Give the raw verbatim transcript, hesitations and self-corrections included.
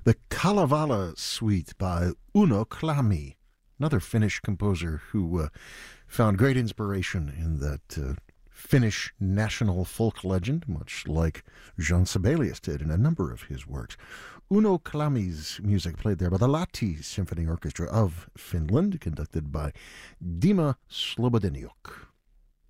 The Kalevala Suite by Uno Klami, another Finnish composer who uh, found great inspiration in that uh, Finnish national folk legend, much like Jean Sibelius did in a number of his works. Uno Klami's music played there by the Lahti Symphony Orchestra of Finland, conducted by Dima Slobodeniuk.